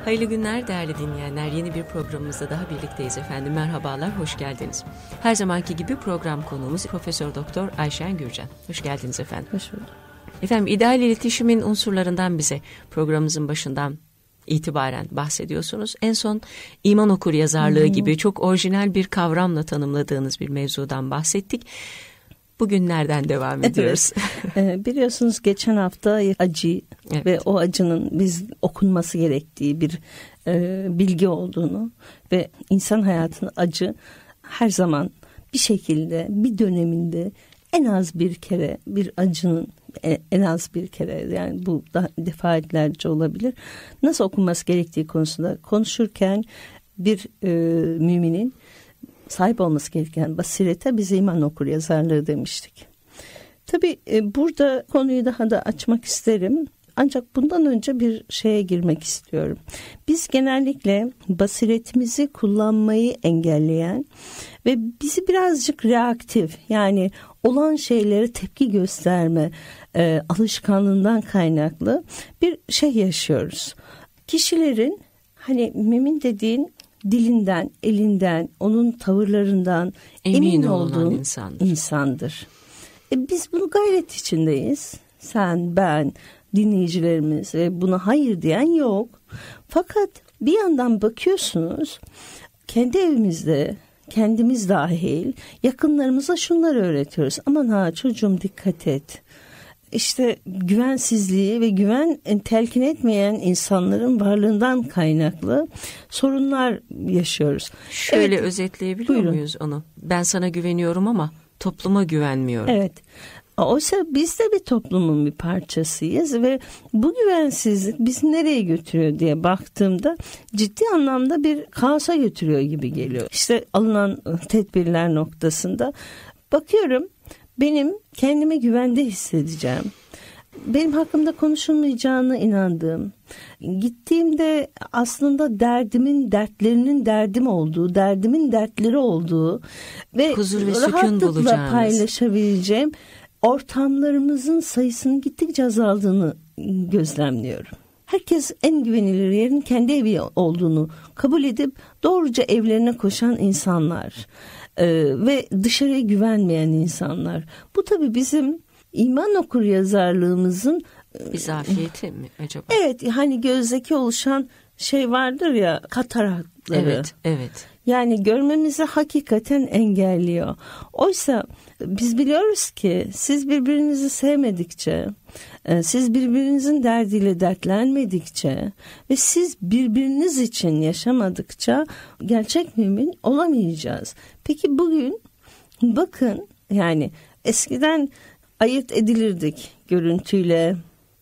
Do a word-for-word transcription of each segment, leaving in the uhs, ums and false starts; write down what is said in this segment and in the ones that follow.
Hayırlı günler değerli dinleyenler. Yeni bir programımızda daha birlikteyiz efendim. Merhabalar, hoş geldiniz. Her zamanki gibi program konuğumuz Profesör Doktor Ayşen Gürcan. Hoş geldiniz efendim. Hoş bulduk. Efendim, ideal iletişimin unsurlarından bize programımızın başından itibaren bahsediyorsunuz. En son iman okuryazarlığı hmm. gibi çok orijinal bir kavramla tanımladığınız bir mevzudan bahsettik. Bugün nereden devam ediyoruz? Evet. Biliyorsunuz geçen hafta acı evet. ve o acının biz okunması gerektiği bir e, bilgi olduğunu ve insan hayatının acı her zaman bir şekilde bir döneminde en az bir kere bir acının en az bir kere, yani bu da defaatlerce olabilir, nasıl okunması gerektiği konusunda konuşurken bir e, müminin sahip olması gereken basirete biz iman okuryazarlığı demiştik. Tabii e, burada konuyu daha da açmak isterim. Ancak bundan önce bir şeye girmek istiyorum. Biz genellikle basiretimizi kullanmayı engelleyen ve bizi birazcık reaktif, yani olan şeylere tepki gösterme e, alışkanlığından kaynaklı bir şey yaşıyoruz. Kişilerin hani mümin dediğin dilinden, elinden, onun tavırlarından emin, emin olduğun insandır. insandır. E biz bunu gayret içindeyiz. Sen, ben, dinleyicilerimiz ve buna hayır diyen yok. Fakat bir yandan bakıyorsunuz, kendi evimizde, kendimiz dahil yakınlarımıza şunları öğretiyoruz. Aman ha çocuğum dikkat et. İşte güvensizliği ve güven telkin etmeyen insanların varlığından kaynaklı sorunlar yaşıyoruz. Şöyle evet, özetleyebiliyor buyurun. muyuz onu? Ben sana güveniyorum ama topluma güvenmiyorum. Evet. Oysa biz de bir toplumun bir parçasıyız ve bu güvensizlik bizi nereye götürüyor diye baktığımda ciddi anlamda bir kaosa götürüyor gibi geliyor. İşte alınan tedbirler noktasında bakıyorum, benim kendimi güvende hissedeceğim. Benim hakkımda konuşulmayacağına inandığım, gittiğimde aslında derdimin dertlerinin derdim olduğu, derdimin dertleri olduğu ve huzur ve sükun rahatlıkla bulacağınız, paylaşabileceğim ortamlarımızın sayısının gittikçe azaldığını gözlemliyorum. Herkes en güvenilir yerin kendi evi olduğunu kabul edip doğruca evlerine koşan insanlar ee, ve dışarıya güvenmeyen insanlar. Bu tabii bizim iman okuryazarlığımızın bir zafiyeti mi acaba? Evet, hani gözdeki oluşan şey vardır ya, katarakları. Evet, evet. Yani görmemizi hakikaten engelliyor. Oysa biz biliyoruz ki siz birbirinizi sevmedikçe, siz birbirinizin derdiyle dertlenmedikçe ve siz birbiriniz için yaşamadıkça gerçek mümin olamayacağız. Peki bugün bakın, yani eskiden ayırt edilirdik görüntüyle,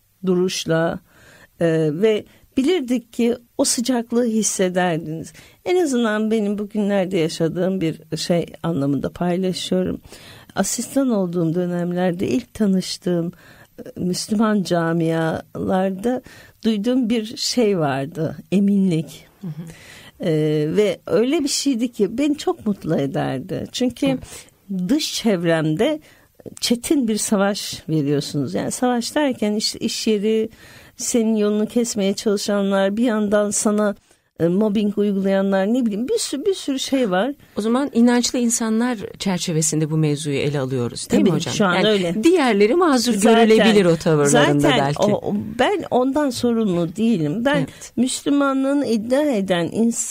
duruşla e, ve bilirdik ki o sıcaklığı hissederdiniz. En azından benim bugünlerde yaşadığım bir şey anlamında paylaşıyorum. Asistan olduğum dönemlerde ilk tanıştığım Müslüman camialarda duyduğum bir şey vardı, eminlik. Hı hı. Ee, ve öyle bir şeydi ki beni çok mutlu ederdi. Çünkü hı. dış çevremde çetin bir savaş veriyorsunuz. Yani savaş derken işte iş yeri, senin yolunu kesmeye çalışanlar, bir yandan sana e, mobbing uygulayanlar, ne bileyim bir sürü bir sürü şey var. O zaman inançlı insanlar çerçevesinde bu mevzuyu ele alıyoruz, değil Tabii, mi hocam? Şu an yani öyle. Diğerleri mazur zaten, görülebilir o tavırlarında zaten belki. O, ben ondan sorumlu değilim. Ben evet. Müslümanlığını iddia eden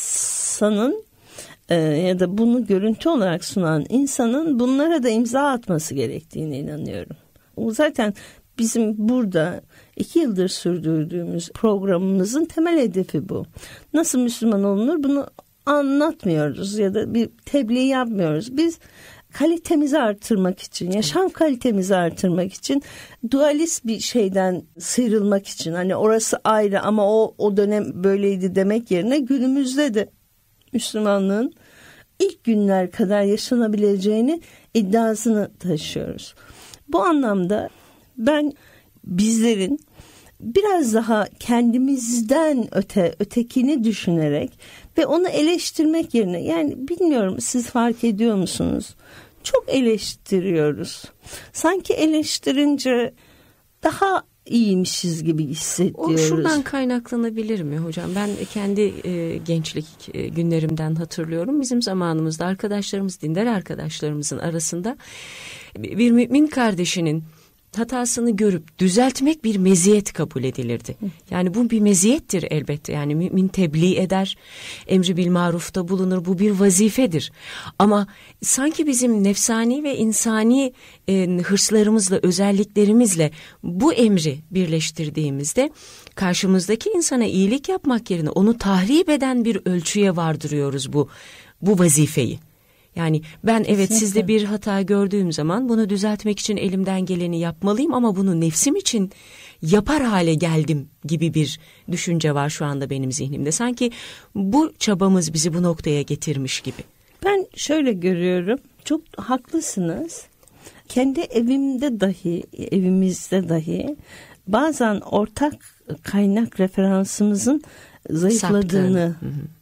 insanın e, ya da bunu görüntü olarak sunan insanın bunlara da imza atması gerektiğine inanıyorum. O zaten bizim burada iki yıldır sürdürdüğümüz programımızın temel hedefi bu. Nasıl Müslüman olunur bunu anlatmıyoruz ya da bir tebliğ yapmıyoruz. Biz kalitemizi artırmak için, yaşam kalitemizi artırmak için, dualist bir şeyden sıyrılmak için, hani orası ayrı ama o o dönem böyleydi demek yerine günümüzde de Müslümanlığın ilk günler kadar yaşanabileceğini iddiasını taşıyoruz. Bu anlamda ben bizlerin biraz daha kendimizden öte, ötekini düşünerek ve onu eleştirmek yerine, yani bilmiyorum siz fark ediyor musunuz? Çok eleştiriyoruz. Sanki eleştirince daha iyiymişiz gibi hissediyoruz. O şuradan kaynaklanabilir mi hocam? Ben kendi e, gençlik e, günlerimden hatırlıyorum. Bizim zamanımızda arkadaşlarımız, dindar arkadaşlarımızın arasında bir mümin kardeşinin hatasını görüp düzeltmek bir meziyet kabul edilirdi. Yani bu bir meziyettir elbette. Yani mümin tebliğ eder, emri bil marufta bulunur. Bu bir vazifedir. Ama sanki bizim nefsani ve insani e, hırslarımızla, özelliklerimizle bu emri birleştirdiğimizde karşımızdaki insana iyilik yapmak yerine onu tahrip eden bir ölçüye vardırıyoruz bu bu vazifeyi. Yani ben evet Kesinlikle. Sizde bir hata gördüğüm zaman bunu düzeltmek için elimden geleni yapmalıyım ama bunu nefsim için yapar hale geldim gibi bir düşünce var şu anda benim zihnimde. Sanki bu çabamız bizi bu noktaya getirmiş gibi. Ben şöyle görüyorum, çok haklısınız. Kendi evimde dahi, evimizde dahi bazen ortak kaynak referansımızın zayıfladığını...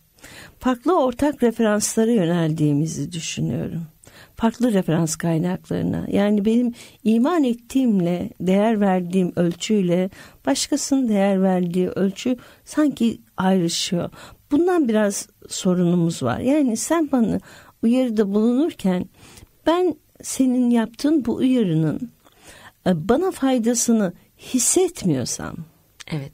Farklı ortak referanslara yöneldiğimizi düşünüyorum. Farklı referans kaynaklarına. Yani benim iman ettiğimle, değer verdiğim ölçüyle başkasının değer verdiği ölçü sanki ayrışıyor. Bundan biraz sorunumuz var. Yani sen bana uyarıda bulunurken ben senin yaptığın bu uyarının bana faydasını hissetmiyorsam. Evet.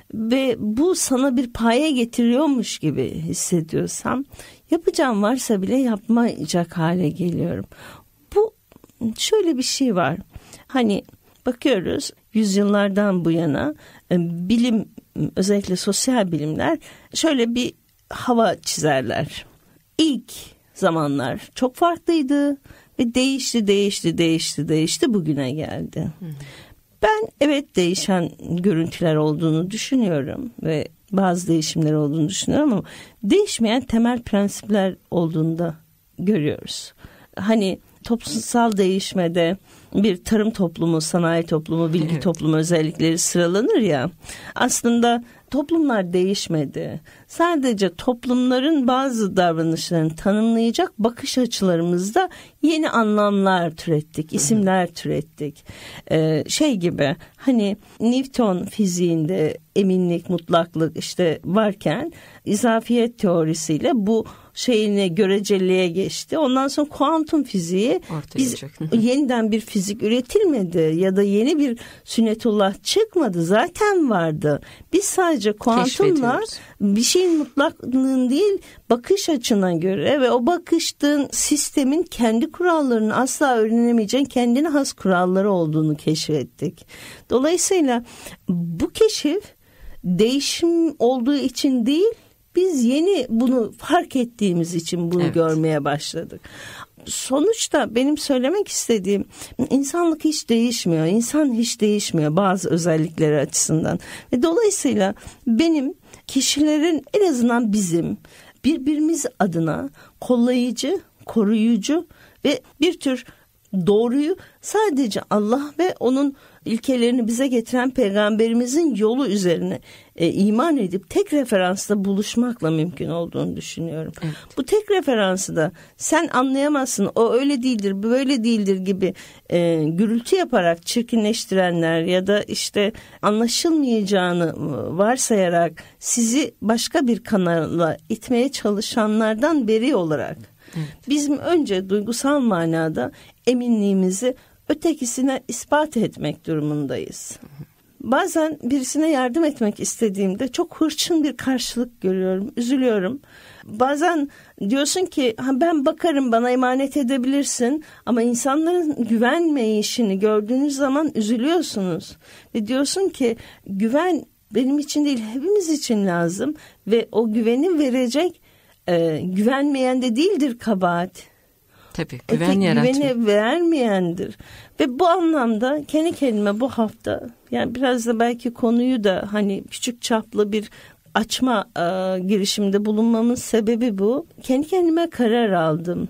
Ve bu sana bir paye getiriyormuş gibi hissediyorsam yapacağım varsa bile yapmayacak hale geliyorum. Bu şöyle bir şey var. Hani bakıyoruz yüzyıllardan bu yana bilim, özellikle sosyal bilimler şöyle bir hava çizerler. İlk zamanlar çok farklıydı ve değişti, değişti, değişti, değişti bugüne geldi. Hı. Ben evet değişen görüntüler olduğunu düşünüyorum ve bazı değişimler olduğunu düşünüyorum ama değişmeyen temel prensipler olduğunu da görüyoruz. Hani toplumsal değişmede bir tarım toplumu, sanayi toplumu, bilgi evet. toplumu özellikleri sıralanır ya. Aslında toplumlar değişmedi. Sadece toplumların bazı davranışlarını tanımlayacak bakış açılarımızda yeni anlamlar türettik, isimler türettik. Ee, şey gibi hani Newton fiziğinde eminlik, mutlaklık işte varken izafiyet teorisiyle bu şeyine göreceliliğe geçti. Ondan sonra kuantum fiziği biz yeniden bir fizik üretilmedi ya da yeni bir sünnetullah çıkmadı. Zaten vardı. Biz sadece kuantumla bir şeyin mutlaklığın değil bakış açına göre ve o bakıştığın sistemin kendi kurallarını asla öğrenemeyeceğin kendine has kuralları olduğunu keşfettik. Dolayısıyla bu keşif değişim olduğu için değil, biz yeni bunu fark ettiğimiz için bunu evet. görmeye başladık. Sonuçta benim söylemek istediğim insanlık hiç değişmiyor. İnsan hiç değişmiyor bazı özellikleri açısından. Ve dolayısıyla benim kişilerin en azından bizim birbirimiz adına kollayıcı, koruyucu ve bir tür doğruyu sadece Allah ve onun ilkelerini bize getiren peygamberimizin yolu üzerine e, iman edip tek referansta buluşmakla mümkün olduğunu düşünüyorum. Evet. Bu tek referansı da sen anlayamazsın, o öyle değildir, böyle değildir gibi e, gürültü yaparak çirkinleştirenler ya da işte anlaşılmayacağını varsayarak sizi başka bir kanala itmeye çalışanlardan beri olarak evet. bizim önce duygusal manada eminliğimizi ötekisine ispat etmek durumundayız. Bazen birisine yardım etmek istediğimde çok hırçın bir karşılık görüyorum, üzülüyorum. Bazen diyorsun ki ben bakarım, bana emanet edebilirsin, ama insanların güvenmeyişini gördüğünüz zaman üzülüyorsunuz. Ve diyorsun ki güven benim için değil hepimiz için lazım ve o güveni verecek e, güvenmeyen de değildir kabahat. Tabii güven yaratıyor. Güveni vermeyendir. Ve bu anlamda kendi kendime bu hafta yani biraz da belki konuyu da hani küçük çaplı bir açma e, girişimde bulunmamın sebebi bu. Kendi kendime karar aldım.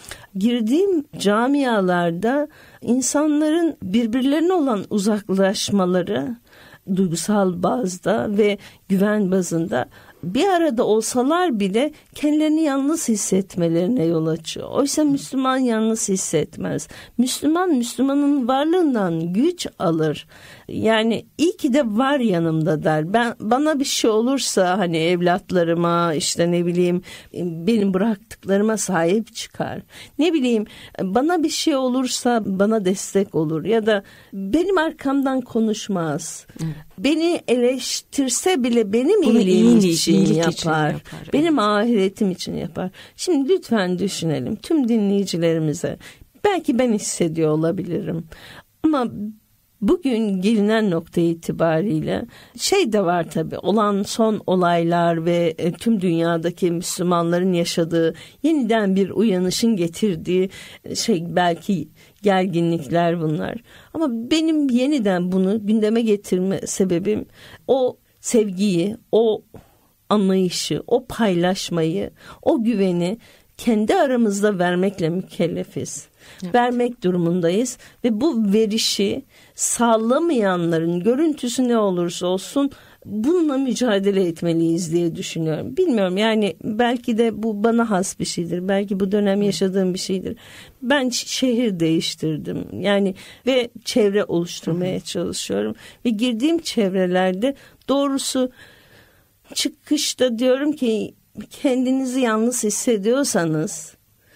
Girdiğim camialarda insanların birbirlerine olan uzaklaşmaları duygusal bazda ve güven bazında bir arada olsalar bile kendilerini yalnız hissetmelerine yol açıyor. Oysa Müslüman yalnız hissetmez. Müslüman, Müslümanın varlığından güç alır. Yani iyi ki de var yanımda der. Ben bana bir şey olursa hani evlatlarıma işte ne bileyim benim bıraktıklarıma sahip çıkar. Ne bileyim bana bir şey olursa bana destek olur ya da benim arkamdan konuşmaz. Hı. Beni eleştirse bile benim Bunu iyiliğim iyilik, için, iyilik yapar. için yapar. Benim evet. ahiretim için yapar. Şimdi lütfen düşünelim tüm dinleyicilerimize. Belki ben hissediyor olabilirim. Ama bugün gelinen nokta itibariyle şey de var tabii, olan son olaylar ve tüm dünyadaki Müslümanların yaşadığı yeniden bir uyanışın getirdiği şey belki gerginlikler bunlar. Ama benim yeniden bunu gündeme getirme sebebim o sevgiyi, o anlayışı, o paylaşmayı, o güveni kendi aramızda vermekle mükellefiz. Evet. Vermek durumundayız ve bu verişi sağlamayanların görüntüsü ne olursa olsun bununla mücadele etmeliyiz diye düşünüyorum. Bilmiyorum yani belki de bu bana has bir şeydir. Belki bu dönem yaşadığım bir şeydir. Ben şehir değiştirdim yani ve çevre oluşturmaya çalışıyorum. Ve girdiğim çevrelerde doğrusu çıkışta diyorum ki kendinizi yalnız hissediyorsanız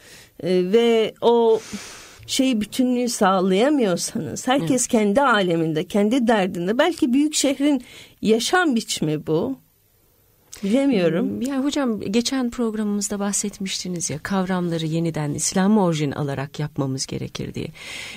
ve o şey bütünlüğü sağlayamıyorsanız herkes evet. kendi aleminde, kendi derdinde, belki büyük şehrin yaşam biçimi bu. Bilemiyorum. Ya hocam geçen programımızda bahsetmiştiniz ya kavramları yeniden İslam orijin alarak yapmamız gerekir diye.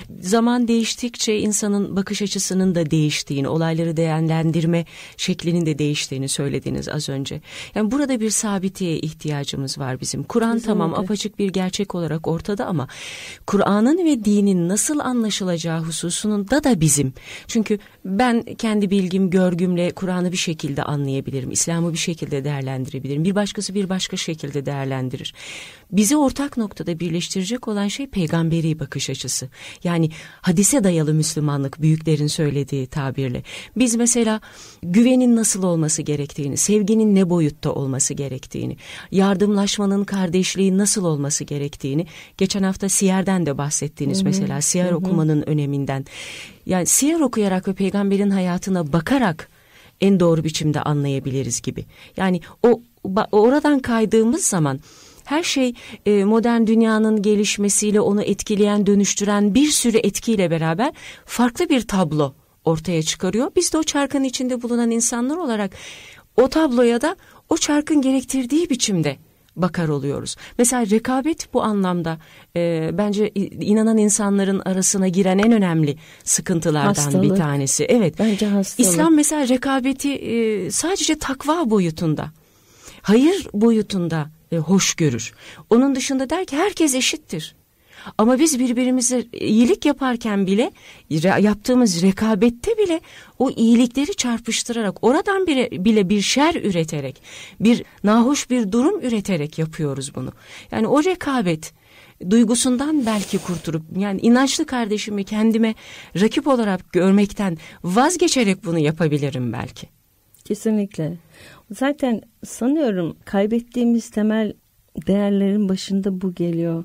Zaman değiştikçe insanın bakış açısının da değiştiğini, olayları değerlendirme şeklinin de değiştiğini söylediniz az önce. Yani burada bir sabiteye ihtiyacımız var bizim. Kur'an tamam apaçık bir gerçek olarak ortada ama Kur'an'ın ve dinin nasıl anlaşılacağı hususunda da bizim. Çünkü ben kendi bilgim, görgümle Kur'an'ı bir şekilde anlayabilirim. İslam'ı bir şekilde de değerlendirebilirim. Bir başkası bir başka şekilde değerlendirir. Bizi ortak noktada birleştirecek olan şey peygamberi bakış açısı. Yani hadise dayalı Müslümanlık büyüklerin söylediği tabirle. Biz mesela güvenin nasıl olması gerektiğini, sevginin ne boyutta olması gerektiğini, yardımlaşmanın, kardeşliğin nasıl olması gerektiğini, geçen hafta Siyer'den de bahsettiniz. Hı hı. Mesela Siyer hı hı. okumanın öneminden. Yani Siyer okuyarak ve peygamberin hayatına bakarak en doğru biçimde anlayabiliriz gibi. Yani o oradan kaydığımız zaman her şey e, modern dünyanın gelişmesiyle onu etkileyen, dönüştüren bir sürü etkiyle beraber farklı bir tablo ortaya çıkarıyor. Biz de o çarkın içinde bulunan insanlar olarak o tabloya da o çarkın gerektirdiği biçimde bakar oluyoruz. Mesela rekabet bu anlamda e, bence inanan insanların arasına giren en önemli sıkıntılardan hastalık. Bir tanesi. Evet. Bence hastalık. İslam mesela rekabeti e, sadece takva boyutunda, hayır boyutunda e, hoş görür. Onun dışında der ki herkes eşittir. Ama biz birbirimize iyilik yaparken bile yaptığımız rekabette bile o iyilikleri çarpıştırarak oradan bile, bile bir şer üreterek bir nahoş bir durum üreterek yapıyoruz bunu. Yani o rekabet duygusundan belki kurtulup yani inançlı kardeşimi kendime rakip olarak görmekten vazgeçerek bunu yapabilirim belki. Kesinlikle. Zaten sanıyorum kaybettiğimiz temel değerlerin başında bu geliyor.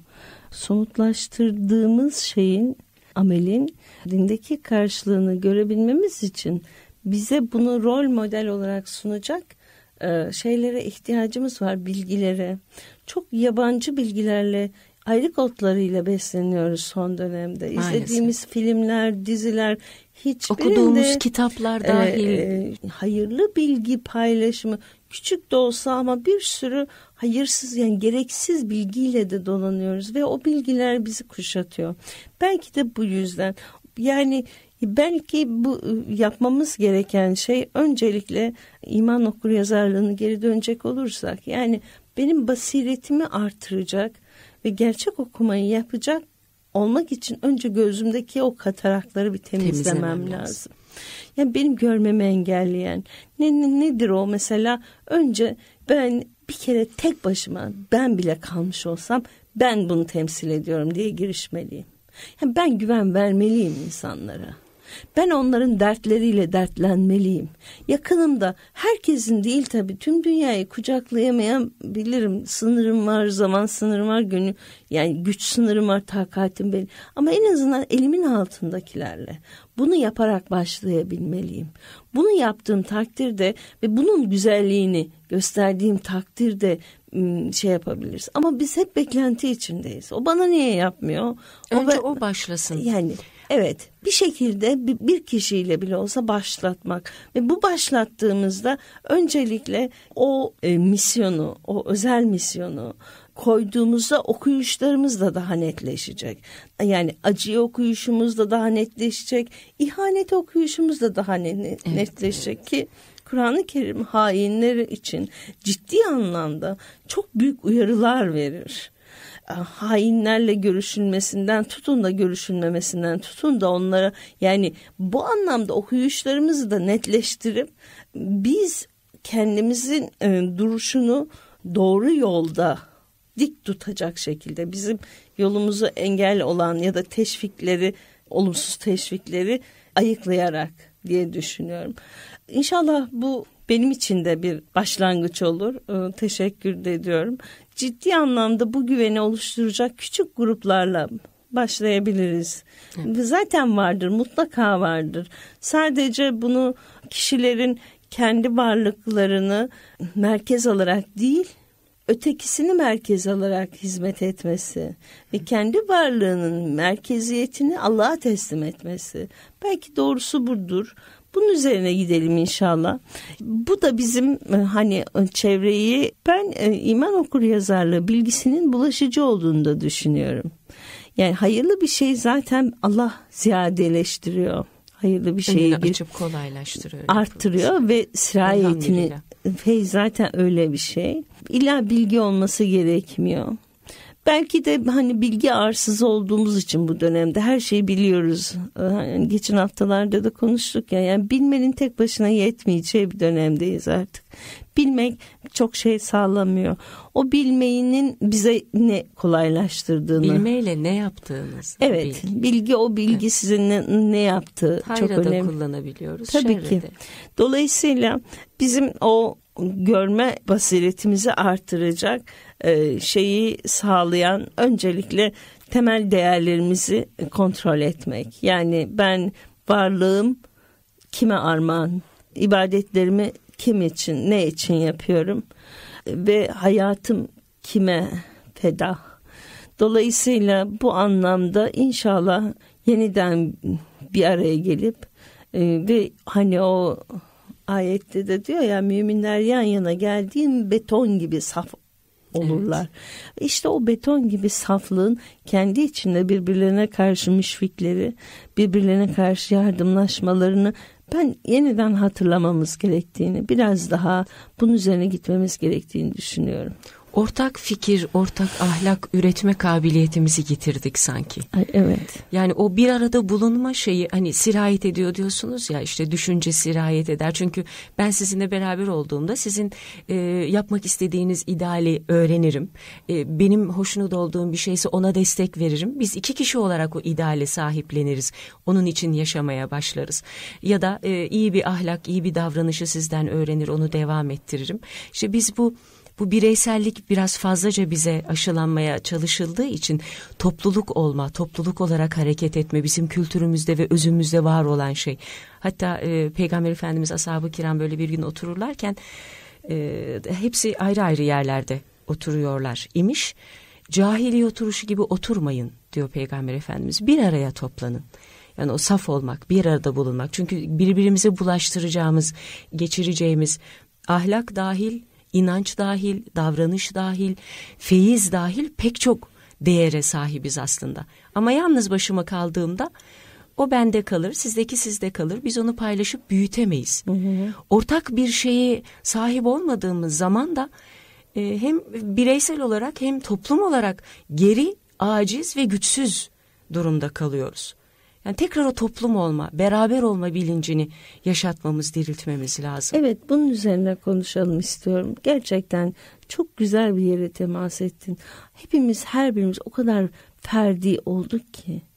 Somutlaştırdığımız şeyin, amelin dindeki karşılığını görebilmemiz için bize bunu rol model olarak sunacak e, şeylere ihtiyacımız var, bilgilere. Çok yabancı bilgilerle, ayrık otlarıyla besleniyoruz son dönemde. Maalesef. İzlediğimiz filmler, diziler, hiçbirinde okuduğumuz kitaplar dahil e, e, hayırlı bilgi paylaşımı, küçük de olsa ama bir sürü hayırsız yani gereksiz bilgiyle de dolanıyoruz ve o bilgiler bizi kuşatıyor. Belki de bu yüzden yani belki bu yapmamız gereken şey öncelikle iman okuryazarlığını geri dönecek olursak yani benim basiretimi artıracak ve gerçek okumayı yapacak olmak için önce gözümdeki o katarakları bir temizlemem, temizlemem lazım. lazım. Yani benim görmemi engelleyen ne, ne, nedir o mesela? Önce ben bir kere tek başıma ben bile kalmış olsam ben bunu temsil ediyorum diye girişmeliyim. Yani ben güven vermeliyim insanlara. Ben onların dertleriyle dertlenmeliyim. Yakınımda, herkesin değil tabii, tüm dünyayı kucaklayamayabilirim. Sınırım var, zaman sınırım var, gönül, yani güç sınırım var, takatim benim. Ama en azından elimin altındakilerle bunu yaparak başlayabilmeliyim. Bunu yaptığım takdirde ve bunun güzelliğini gösterdiğim takdirde şey yapabiliriz. Ama biz hep beklenti içindeyiz. O bana niye yapmıyor? Önce o, o başlasın. Yani evet, bir şekilde bir kişiyle bile olsa başlatmak ve bu başlattığımızda öncelikle o e, misyonu, o özel misyonu koyduğumuzda okuyuşlarımız da daha netleşecek. Yani acıyı okuyuşumuz da daha netleşecek, ihanet okuyuşumuz da daha net, netleşecek evet. Ki Kur'an-ı Kerim hainleri için ciddi anlamda çok büyük uyarılar verir. Hainlerle görüşülmesinden tutun da görüşülmemesinden tutun da onlara, yani bu anlamda okuyuşlarımızı da netleştirip biz kendimizin e, duruşunu doğru yolda dik tutacak şekilde bizim yolumuzu engel olan ya da teşvikleri, olumsuz teşvikleri ayıklayarak diye düşünüyorum. İnşallah bu benim için de bir başlangıç olur. Ee, teşekkür ediyorum. Ciddi anlamda bu güveni oluşturacak küçük gruplarla başlayabiliriz. Evet. Zaten vardır, mutlaka vardır. Sadece bunu kişilerin kendi varlıklarını merkez alarak değil, ötekisini merkez alarak hizmet etmesi ve kendi varlığının merkeziyetini Allah'a teslim etmesi. Belki doğrusu budur. Bunun üzerine gidelim inşallah. Bu da bizim hani çevreyi, ben iman okuryazarlığı bilgisinin bulaşıcı olduğunu da düşünüyorum. Yani hayırlı bir şey zaten Allah ziyadeleştiriyor. Hayırlı bir şeyi açıp kolaylaştırıyor. Arttırıyor ve sirayetini, feyz zaten öyle bir şey. İlla bilgi olması gerekmiyor. Belki de hani bilgi arsız olduğumuz için bu dönemde her şeyi biliyoruz. Yani geçen haftalarda da konuştuk ya. Yani bilmenin tek başına yetmeyeceği bir dönemdeyiz artık. Bilmek çok şey sağlamıyor. O bilmenin bize ne kolaylaştırdığını. Bilmeyle ne yaptığınız. Evet, bilgi, bilgi o bilgi evet. Sizin ne, ne yaptığı Hayra çok önemli. Da kullanabiliyoruz. Tabii ki. De. Dolayısıyla bizim o görme basiretimizi artıracak e, şeyi sağlayan öncelikle temel değerlerimizi kontrol etmek. Yani ben varlığım kime armağan, ibadetlerimi kim için, ne için yapıyorum ve hayatım kime feda. Dolayısıyla bu anlamda inşallah yeniden bir araya gelip e, ve hani o ayette de diyor ya, müminler yan yana geldiğin beton gibi saf olurlar. Evet. İşte o beton gibi saflığın kendi içinde birbirlerine karşı müşfikleri, birbirlerine karşı yardımlaşmalarını ben yeniden hatırlamamız gerektiğini, biraz daha bunun üzerine gitmemiz gerektiğini düşünüyorum. Ortak fikir, ortak ahlak üretme kabiliyetimizi getirdik sanki. Ay, evet. Yani o bir arada bulunma şeyi, hani sirayet ediyor diyorsunuz ya, işte düşünce sirayet eder. Çünkü ben sizinle beraber olduğumda sizin e, yapmak istediğiniz ideali öğrenirim. E, benim hoşnut olduğum bir şeyse ona destek veririm. Biz iki kişi olarak o ideale sahipleniriz. Onun için yaşamaya başlarız. Ya da e, iyi bir ahlak, iyi bir davranışı sizden öğrenir, onu devam ettiririm. İşte biz bu Bu bireysellik biraz fazlaca bize aşılanmaya çalışıldığı için topluluk olma, topluluk olarak hareket etme bizim kültürümüzde ve özümüzde var olan şey. Hatta e, Peygamber Efendimiz ashab-ı kiram böyle bir gün otururlarken e, hepsi ayrı ayrı yerlerde oturuyorlar imiş. Cahiliye oturuşu gibi oturmayın diyor Peygamber Efendimiz. Bir araya toplanın. Yani o saf olmak, bir arada bulunmak. Çünkü birbirimize bulaştıracağımız, geçireceğimiz ahlak dahil, İnanç dahil, davranış dahil, feyiz dahil pek çok değere sahibiz aslında. Ama yalnız başıma kaldığımda o bende kalır, sizdeki sizde kalır. Biz onu paylaşıp büyütemeyiz. Hı hı. Ortak bir şeye sahip olmadığımız zaman da e, hem bireysel olarak hem toplum olarak geri, aciz ve güçsüz durumda kalıyoruz. Yani tekrar o toplum olma, beraber olma bilincini yaşatmamız, diriltmemiz lazım. Evet, bunun üzerine konuşalım istiyorum. Gerçekten çok güzel bir yere temas ettin. Hepimiz, her birimiz o kadar ferdi olduk ki.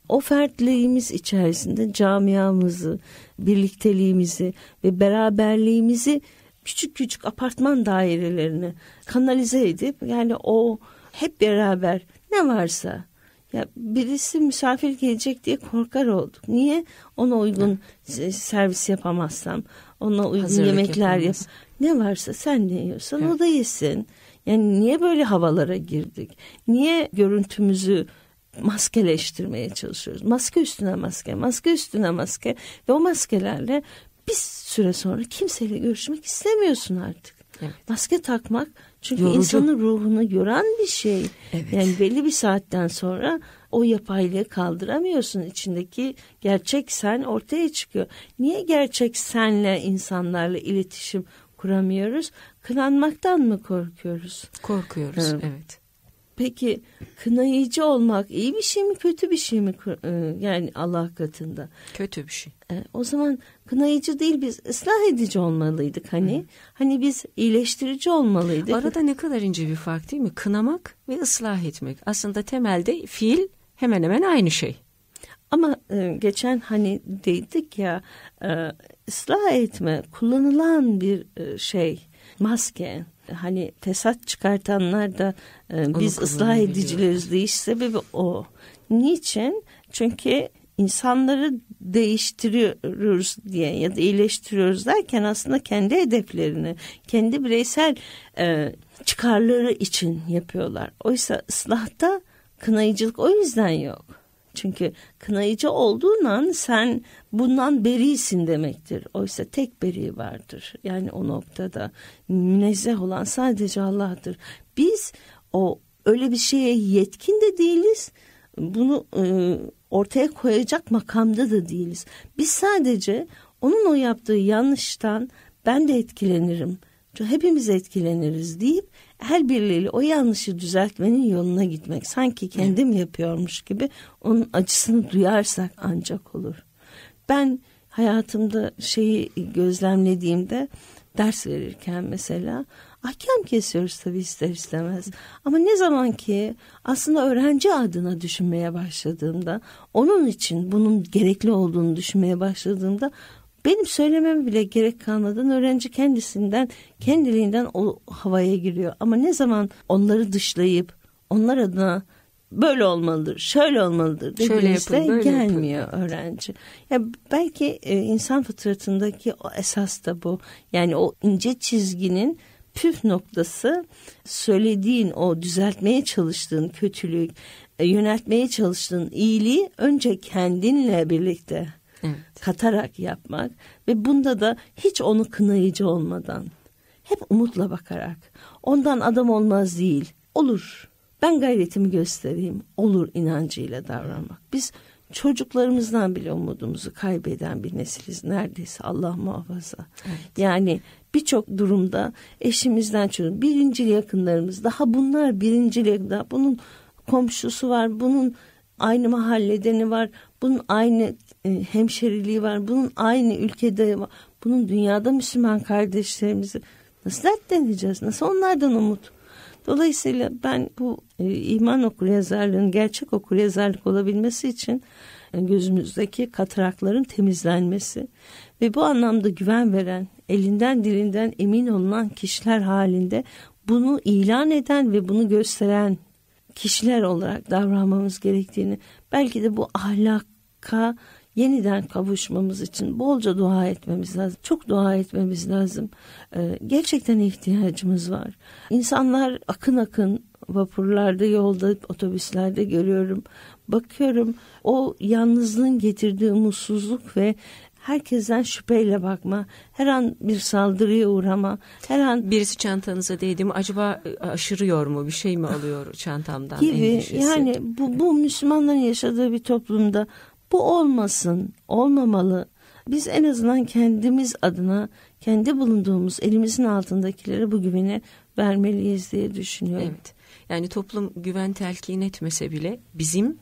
o fertliğimiz içerisinde camiamızı, birlikteliğimizi ve beraberliğimizi küçük küçük apartman dairelerine kanalize edip, yani o hep beraber ne varsa, ya birisi misafir gelecek diye korkar olduk. Niye? Ona uygun evet. servis yapamazsam, ona uygun hazırlık yemekler yap. Ne varsa sen ne yiyorsan evet. o da yesin. Yani niye böyle havalara girdik? Niye görüntümüzü maskeleştirmeye çalışıyoruz? Maske üstüne maske, maske üstüne maske ve o maskelerle bir süre sonra kimseyle görüşmek istemiyorsun artık. Evet. Maske takmak çünkü yorucu. İnsanın ruhunu yoran bir şey. Evet. Yani belli bir saatten sonra o yapaylığı kaldıramıyorsun. İçindeki gerçek sen ortaya çıkıyor. Niye gerçek senle insanlarla iletişim kuramıyoruz? Kınanmaktan mı korkuyoruz? Korkuyoruz, evet. evet. Peki kınayıcı olmak iyi bir şey mi, kötü bir şey mi? Yani Allah katında. Kötü bir şey. O zaman kınayıcı değil, biz ıslah edici olmalıydık hani. Hı. Hani biz iyileştirici olmalıydık. Arada ne kadar ince bir fark değil mi? Kınamak ve ıslah etmek. Aslında temelde fiil hemen hemen aynı şey. Ama e, geçen hani dedik ya, e, ıslah etme kullanılan bir e, şey, maske. Hani fesat çıkartanlar da e, biz ıslah edicileriz deyiş sebebi o. Niçin? Çünkü insanları değiştiriyoruz diye ya da iyileştiriyoruz derken aslında kendi hedeflerini, kendi bireysel e, çıkarları için yapıyorlar. Oysa ıslahta kınayıcılık o yüzden yok. Çünkü kınayıcı olduğun an sen bundan berisin demektir. Oysa tek beri vardır. Yani o noktada münezzeh olan sadece Allah'tır. Biz o öyle bir şeye yetkin de değiliz. Bunu e, ortaya koyacak makamda da değiliz. Biz sadece onun o yaptığı yanlıştan ben de etkilenirim, hepimiz etkileniriz deyip her birliğiyle o yanlışı düzeltmenin yoluna gitmek. Sanki kendim yapıyormuş gibi onun acısını duyarsak ancak olur. Ben hayatımda şeyi gözlemlediğimde, ders verirken mesela ahkam kesiyoruz tabii ister istemez. Ama ne zaman ki aslında öğrenci adına düşünmeye başladığımda, onun için bunun gerekli olduğunu düşünmeye başladığımda, benim söylememe bile gerek kalmadan öğrenci kendisinden, kendiliğinden o havaya giriyor. Ama ne zaman onları dışlayıp onlar adına böyle olmalıdır, şöyle olmalıdır dediğimizde gelmiyor yapın. Öğrenci. Ya belki e, insan fıtratındaki o esas da bu. Yani o ince çizginin püf noktası, söylediğin o düzeltmeye çalıştığın kötülük, e, yöneltmeye çalıştığın iyiliği önce kendinle birlikte evet. katarak yapmak ve bunda da hiç onu kınayıcı olmadan, hep umutla bakarak, ondan adam olmaz değil, olur, ben gayretimi göstereyim, olur inancıyla davranmak. Biz çocuklarımızdan bile umudumuzu kaybeden bir nesiliz neredeyse, Allah muhafaza. Evet. Yani birçok durumda eşimizden çocuğum, birincil yakınlarımız, daha bunlar birincil yakınlar, bunun komşusu var, bunun aynı mahalledeni var, bunun aynı e, hemşeriliği var, bunun aynı ülkede var, bunun dünyada Müslüman kardeşlerimizi nasıl dertleneceğiz, nasıl onlardan umut? Dolayısıyla ben bu e, iman okuryazarlığın gerçek okuryazarlık olabilmesi için e, gözümüzdeki katarakların temizlenmesi ve bu anlamda güven veren, elinden dilinden emin olunan kişiler halinde bunu ilan eden ve bunu gösteren kişiler olarak davranmamız gerektiğini, belki de bu ahlaka yeniden kavuşmamız için bolca dua etmemiz lazım. Çok dua etmemiz lazım. Ee, gerçekten ihtiyacımız var. İnsanlar akın akın vapurlarda, yolda, otobüslerde görüyorum. Bakıyorum o yalnızlığın getirdiği umutsuzluk ve herkesten şüpheyle bakma, her an bir saldırıya uğrama, her an birisi çantanıza değdi mi, acaba aşırıyor mu, bir şey mi alıyor çantamdan gibi endişesi. Yani bu, bu Müslümanların yaşadığı bir toplumda bu olmasın, olmamalı. Biz en azından kendimiz adına, kendi bulunduğumuz elimizin altındakilere bu güveni vermeliyiz diye düşünüyorum. Evet. Yani toplum güven telkin etmese bile bizim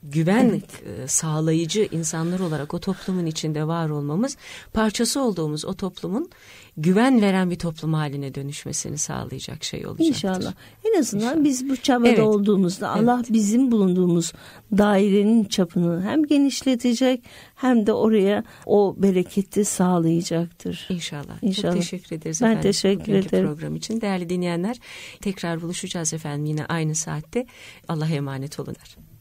güven evet. e, sağlayıcı insanlar olarak o toplumun içinde var olmamız, parçası olduğumuz o toplumun güven veren bir toplum haline dönüşmesini sağlayacak şey olacaktır. İnşallah. En azından İnşallah. Biz bu çabada evet. olduğumuzda Allah evet. bizim bulunduğumuz dairenin çapını hem genişletecek hem de oraya o bereketi sağlayacaktır. İnşallah. İnşallah. Çok teşekkür ederiz ben efendim. Ben teşekkür ederim. Program için. Değerli dinleyenler, tekrar buluşacağız efendim yine aynı saatte. Allah'a emanet olunlar.